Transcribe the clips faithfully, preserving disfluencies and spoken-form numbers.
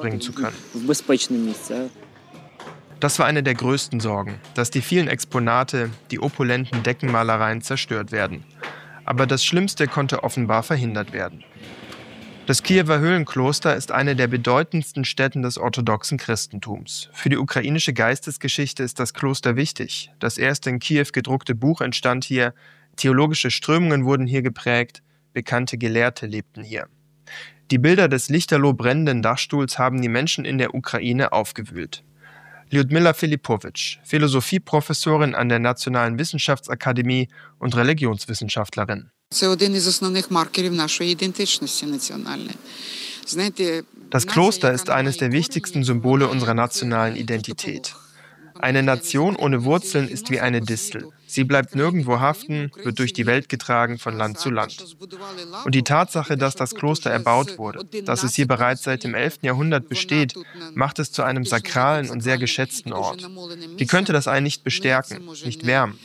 unterbringen zu können. Das war eine der größten Sorgen, dass die vielen Exponate, die opulenten Deckenmalereien zerstört werden. Aber das Schlimmste konnte offenbar verhindert werden. Das Kiewer Höhlenkloster ist eine der bedeutendsten Stätten des orthodoxen Christentums. Für die ukrainische Geistesgeschichte ist das Kloster wichtig. Das erste in Kiew gedruckte Buch entstand hier, theologische Strömungen wurden hier geprägt, bekannte Gelehrte lebten hier. Die Bilder des lichterloh brennenden Dachstuhls haben die Menschen in der Ukraine aufgewühlt. Lyudmila Filipowitsch, Philosophieprofessorin an der Nationalen Wissenschaftsakademie und Religionswissenschaftlerin. Das Kloster ist eines der wichtigsten Symbole unserer nationalen Identität. Eine Nation ohne Wurzeln ist wie eine Distel. Sie bleibt nirgendwo haften, wird durch die Welt getragen von Land zu Land. Und die Tatsache, dass das Kloster erbaut wurde, dass es hier bereits seit dem elften Jahrhundert besteht, macht es zu einem sakralen und sehr geschätzten Ort. Wie könnte das einen nicht bestärken, nicht wärmen?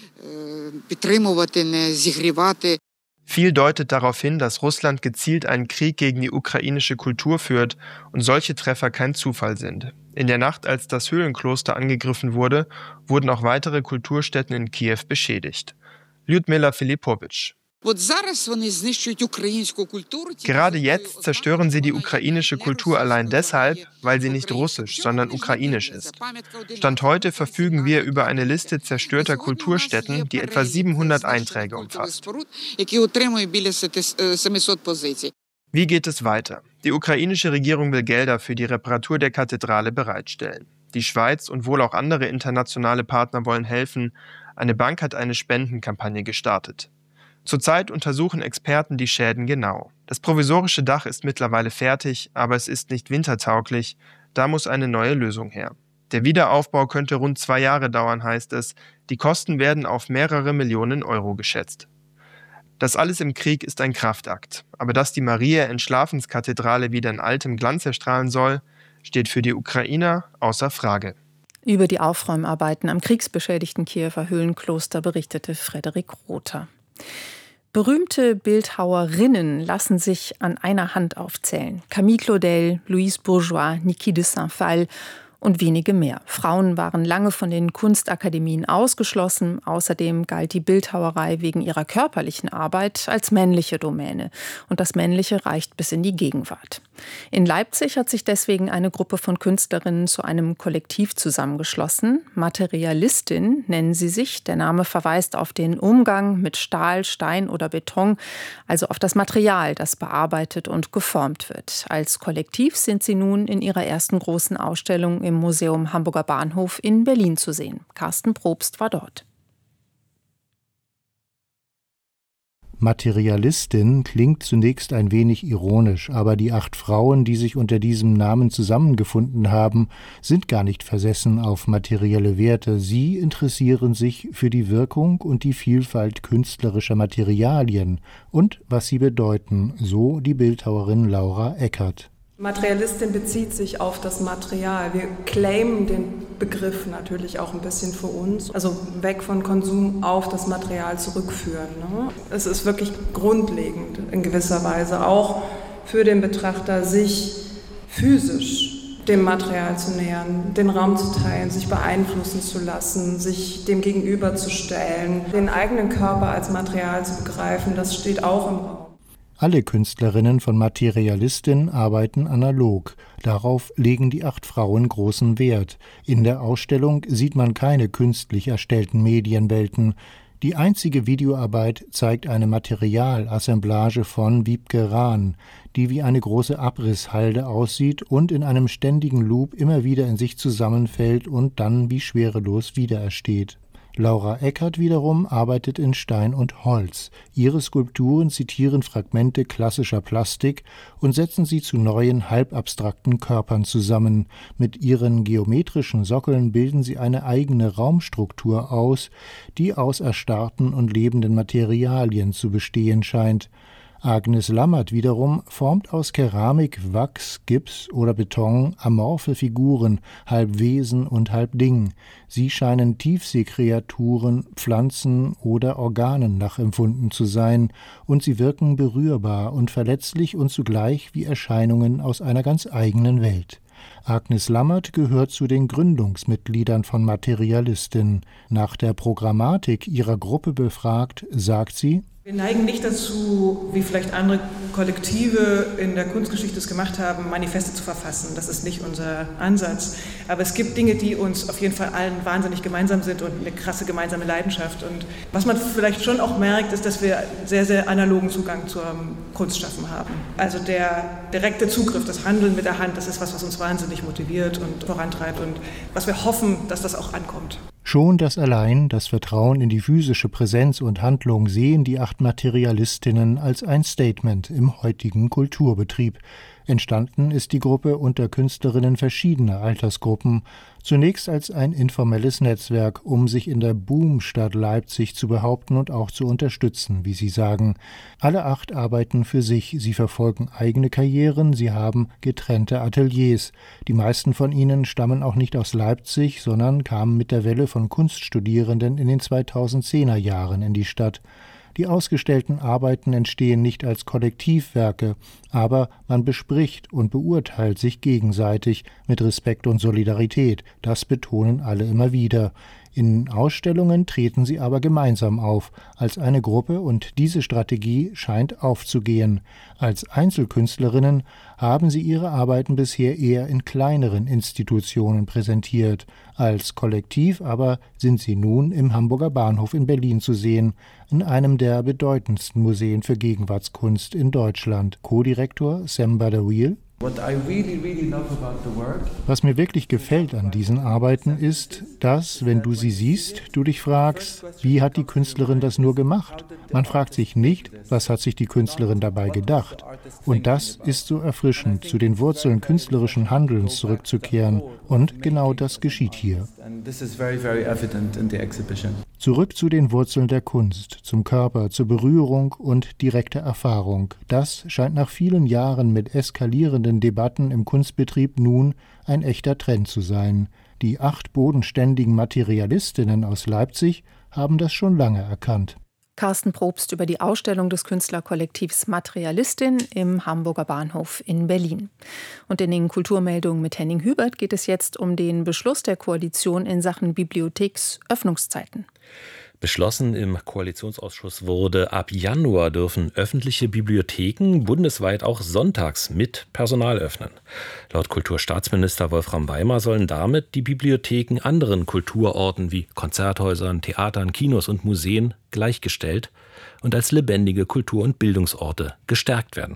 Viel deutet darauf hin, dass Russland gezielt einen Krieg gegen die ukrainische Kultur führt und solche Treffer kein Zufall sind. In der Nacht, als das Höhlenkloster angegriffen wurde, wurden auch weitere Kulturstätten in Kiew beschädigt. Lyudmila Filipowitsch. Gerade jetzt zerstören sie die ukrainische Kultur allein deshalb, weil sie nicht russisch, sondern ukrainisch ist. Stand heute verfügen wir über eine Liste zerstörter Kulturstätten, die etwa siebenhundert Einträge umfasst. Wie geht es weiter? Die ukrainische Regierung will Gelder für die Reparatur der Kathedrale bereitstellen. Die Schweiz und wohl auch andere internationale Partner wollen helfen. Eine Bank hat eine Spendenkampagne gestartet. Zurzeit untersuchen Experten die Schäden genau. Das provisorische Dach ist mittlerweile fertig, aber es ist nicht wintertauglich. Da muss eine neue Lösung her. Der Wiederaufbau könnte rund zwei Jahre dauern, heißt es. Die Kosten werden auf mehrere Millionen Euro geschätzt. Das alles im Krieg ist ein Kraftakt. Aber dass die Maria-Entschlafenskathedrale wieder in altem Glanz erstrahlen soll, steht für die Ukrainer außer Frage. Über die Aufräumarbeiten am kriegsbeschädigten Kiewer Höhlenkloster berichtete Frederik Rother. Berühmte Bildhauerinnen lassen sich an einer Hand aufzählen. Camille Claudel, Louise Bourgeois, Niki de Saint-Phal und wenige mehr. Frauen waren lange von den Kunstakademien ausgeschlossen. Außerdem galt die Bildhauerei wegen ihrer körperlichen Arbeit als männliche Domäne. Und das Männliche reicht bis in die Gegenwart. In Leipzig hat sich deswegen eine Gruppe von Künstlerinnen zu einem Kollektiv zusammengeschlossen. Materialistin nennen sie sich. Der Name verweist auf den Umgang mit Stahl, Stein oder Beton, also auf das Material, das bearbeitet und geformt wird. Als Kollektiv sind sie nun in ihrer ersten großen Ausstellung im Museum Hamburger Bahnhof in Berlin zu sehen. Carsten Probst war dort. Materialistin klingt zunächst ein wenig ironisch, aber die acht Frauen, die sich unter diesem Namen zusammengefunden haben, sind gar nicht versessen auf materielle Werte. Sie interessieren sich für die Wirkung und die Vielfalt künstlerischer Materialien und was sie bedeuten, so die Bildhauerin Laura Eckert. Materialistin bezieht sich auf das Material. Wir claimen den Begriff natürlich auch ein bisschen für uns. Also weg von Konsum auf das Material zurückführen. Ne? Es ist wirklich grundlegend in gewisser Weise auch für den Betrachter, sich physisch dem Material zu nähern, den Raum zu teilen, sich beeinflussen zu lassen, sich dem gegenüberzustellen, den eigenen Körper als Material zu begreifen, das steht auch im Raum. Alle Künstlerinnen von Materialistin arbeiten analog. Darauf legen die acht Frauen großen Wert. In der Ausstellung sieht man keine künstlich erstellten Medienwelten. Die einzige Videoarbeit zeigt eine Materialassemblage von Wiebke Rahn, die wie eine große Abrisshalde aussieht und in einem ständigen Loop immer wieder in sich zusammenfällt und dann wie schwerelos wiederersteht. Laura Eckert wiederum arbeitet in Stein und Holz. Ihre Skulpturen zitieren Fragmente klassischer Plastik und setzen sie zu neuen, halbabstrakten Körpern zusammen. Mit ihren geometrischen Sockeln bilden sie eine eigene Raumstruktur aus, die aus erstarrten und lebenden Materialien zu bestehen scheint. Agnes Lammert wiederum formt aus Keramik, Wachs, Gips oder Beton amorphe Figuren, halb Wesen und halb Ding. Sie scheinen Tiefseekreaturen, Pflanzen oder Organen nachempfunden zu sein, und sie wirken berührbar und verletzlich und zugleich wie Erscheinungen aus einer ganz eigenen Welt. Agnes Lammert gehört zu den Gründungsmitgliedern von Materialistin. Nach der Programmatik ihrer Gruppe befragt, sagt sie: Wir neigen nicht dazu, wie vielleicht andere Kollektive in der Kunstgeschichte es gemacht haben, Manifeste zu verfassen. Das ist nicht unser Ansatz. Aber es gibt Dinge, die uns auf jeden Fall allen wahnsinnig gemeinsam sind und eine krasse gemeinsame Leidenschaft. Und was man vielleicht schon auch merkt, ist, dass wir sehr, sehr analogen Zugang zum Kunstschaffen haben. Also der direkte Zugriff, das Handeln mit der Hand, das ist was, was uns wahnsinnig motiviert und vorantreibt und was wir hoffen, dass das auch ankommt. Schon das allein, das Vertrauen in die physische Präsenz und Handlung sehen die acht Materialistinnen als ein Statement im heutigen Kulturbetrieb. Entstanden ist die Gruppe unter Künstlerinnen verschiedener Altersgruppen, zunächst als ein informelles Netzwerk, um sich in der Boomstadt Leipzig zu behaupten und auch zu unterstützen, wie sie sagen. Alle acht arbeiten für sich, sie verfolgen eigene Karrieren, sie haben getrennte Ateliers. Die meisten von ihnen stammen auch nicht aus Leipzig, sondern kamen mit der Welle von Kunststudierenden in den zweitausendzehner Jahren in die Stadt. Die ausgestellten Arbeiten entstehen nicht als Kollektivwerke, aber man bespricht und beurteilt sich gegenseitig mit Respekt und Solidarität. Das betonen alle immer wieder. In Ausstellungen treten sie aber gemeinsam auf, als eine Gruppe, und diese Strategie scheint aufzugehen. Als Einzelkünstlerinnen haben sie ihre Arbeiten bisher eher in kleineren Institutionen präsentiert. Als Kollektiv aber sind sie nun im Hamburger Bahnhof in Berlin zu sehen, in einem der bedeutendsten Museen für Gegenwartskunst in Deutschland. Co-Direktor Sam Badawiel: Was mir wirklich gefällt an diesen Arbeiten ist, dass, wenn du sie siehst, du dich fragst, wie hat die Künstlerin das nur gemacht? Man fragt sich nicht, was hat sich die Künstlerin dabei gedacht? Und das ist so erfrischend, zu den Wurzeln künstlerischen Handelns zurückzukehren. Und genau das geschieht hier. Zurück zu den Wurzeln der Kunst, zum Körper, zur Berührung und direkter Erfahrung. Das scheint nach vielen Jahren mit eskalierenden Debatten im Kunstbetrieb nun ein echter Trend zu sein. Die acht bodenständigen Materialistinnen aus Leipzig haben das schon lange erkannt. Carsten Probst über die Ausstellung des Künstlerkollektivs Materialistin im Hamburger Bahnhof in Berlin. Und in den Kulturmeldungen mit Henning Hubert geht es jetzt um den Beschluss der Koalition in Sachen Bibliotheksöffnungszeiten. Beschlossen im Koalitionsausschuss wurde, ab Januar dürfen öffentliche Bibliotheken bundesweit auch sonntags mit Personal öffnen. Laut Kulturstaatsminister Wolfram Weimar sollen damit die Bibliotheken anderen Kulturorten wie Konzerthäusern, Theatern, Kinos und Museen gleichgestellt und als lebendige Kultur- und Bildungsorte gestärkt werden.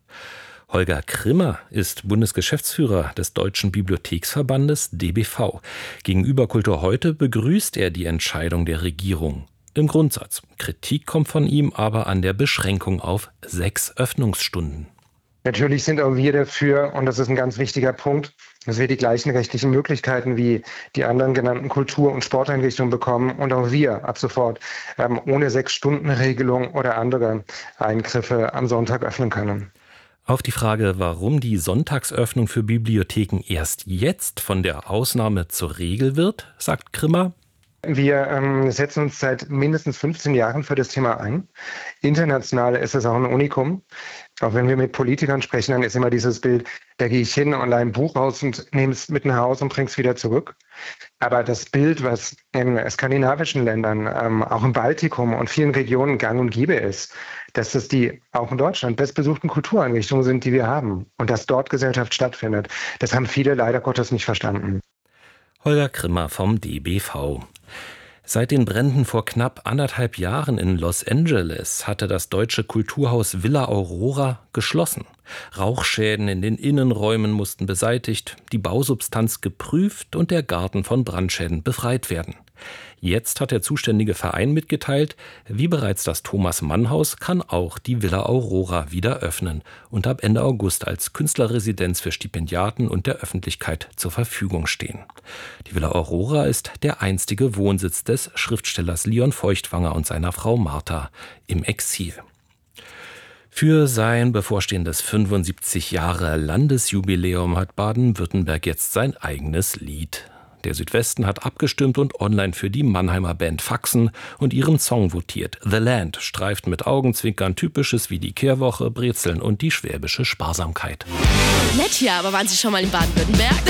Holger Krimmer ist Bundesgeschäftsführer des Deutschen Bibliotheksverbandes D B V. Gegenüber Kultur heute begrüßt er die Entscheidung der Regierung. Im Grundsatz. Kritik kommt von ihm aber an der Beschränkung auf sechs Öffnungsstunden. Natürlich sind auch wir dafür, und das ist ein ganz wichtiger Punkt, dass wir die gleichen rechtlichen Möglichkeiten wie die anderen genannten Kultur- und Sporteinrichtungen bekommen und auch wir ab sofort ähm, ohne Sechs-Stunden-Regelung oder andere Eingriffe am Sonntag öffnen können. Auf die Frage, warum die Sonntagsöffnung für Bibliotheken erst jetzt von der Ausnahme zur Regel wird, sagt Krimmer: Wir ähm, setzen uns seit mindestens fünfzehn Jahren für das Thema ein. International ist es auch ein Unikum. Auch wenn wir mit Politikern sprechen, dann ist immer dieses Bild, da gehe ich hin und leihe ein Buch raus und nehme es mit nach Hause und bringe es wieder zurück. Aber das Bild, was in skandinavischen Ländern, ähm, auch im Baltikum und vielen Regionen gang und gäbe ist, dass das die auch in Deutschland bestbesuchten Kultureinrichtungen sind, die wir haben. Und dass dort Gesellschaft stattfindet, das haben viele leider Gottes nicht verstanden. Holger Krimmer vom D B V. Seit den Bränden vor knapp anderthalb Jahren in Los Angeles hatte das deutsche Kulturhaus Villa Aurora geschlossen. Rauchschäden in den Innenräumen mussten beseitigt, die Bausubstanz geprüft und der Garten von Brandschäden befreit werden. Jetzt hat der zuständige Verein mitgeteilt, wie bereits das Thomas-Mann-Haus kann auch die Villa Aurora wieder öffnen und ab Ende August als Künstlerresidenz für Stipendiaten und der Öffentlichkeit zur Verfügung stehen. Die Villa Aurora ist der einstige Wohnsitz des Schriftstellers Leon Feuchtwanger und seiner Frau Martha im Exil. Für sein bevorstehendes fünfundsiebzig Jahre Landesjubiläum hat Baden-Württemberg jetzt sein eigenes Lied. Der Südwesten hat abgestimmt und online für die Mannheimer Band Faxen und ihren Song votiert. The Land streift mit Augenzwinkern Typisches wie die Kehrwoche, Brezeln und die schwäbische Sparsamkeit. Nett hier, aber waren Sie schon mal in Baden-Württemberg?